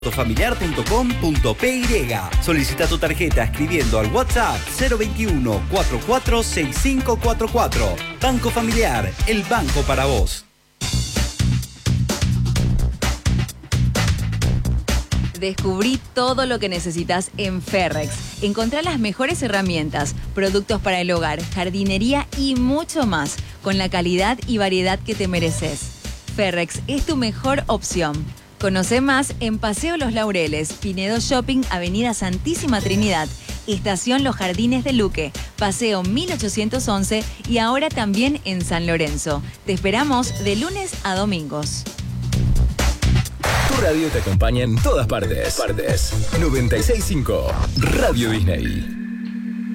familiar.com.py. Solicita tu tarjeta escribiendo al WhatsApp 021 44 6544. Banco Familiar, el banco para vos. Descubrí todo lo que necesitas en Ferrex. Encontrá las mejores herramientas, productos para el hogar, jardinería y mucho más, con la calidad y variedad que te mereces. Ferrex es tu mejor opción. Conoce más en Paseo Los Laureles, Pinedo Shopping, Avenida Santísima Trinidad, Estación Los Jardines de Luque, Paseo 1811 y ahora también en San Lorenzo. Te esperamos de lunes a domingos. Tu radio te acompaña en todas partes. 96.5 Radio Disney.